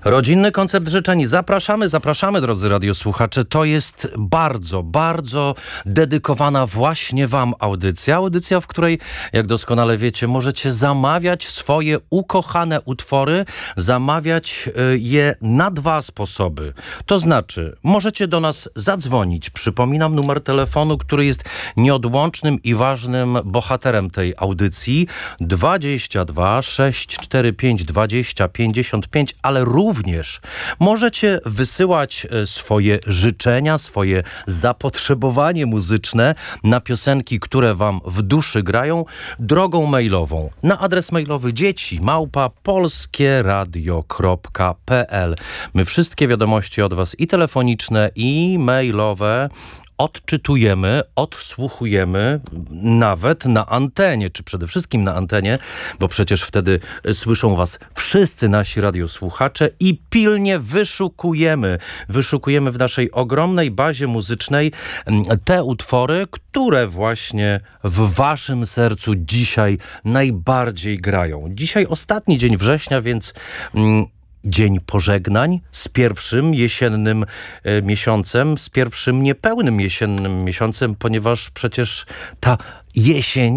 Rodzinny koncert życzeń. Zapraszamy, drodzy radiosłuchacze. To jest bardzo, bardzo dedykowana właśnie wam audycja. Audycja, w której, jak doskonale wiecie, możecie zamawiać swoje ukochane utwory, zamawiać je na dwa sposoby. To znaczy, możecie do nas zadzwonić. Przypominam numer telefonu, który jest nieodłącznym i ważnym bohaterem tej audycji. 22 645 20 55, ale również możecie wysyłać swoje życzenia, swoje zapotrzebowanie muzyczne na piosenki, które wam w duszy grają, drogą mailową. Na adres mailowy dzieci@polskieradio.pl. My wszystkie wiadomości od was i telefoniczne, i mailowe odczytujemy, odsłuchujemy nawet na antenie, czy przede wszystkim na antenie, bo przecież wtedy słyszą was wszyscy nasi radiosłuchacze i pilnie wyszukujemy w naszej ogromnej bazie muzycznej te utwory, które właśnie w waszym sercu dzisiaj najbardziej grają. Dzisiaj ostatni dzień września, więc dzień pożegnań z pierwszym jesiennym miesiącem, z pierwszym niepełnym jesiennym miesiącem, ponieważ przecież ta jesień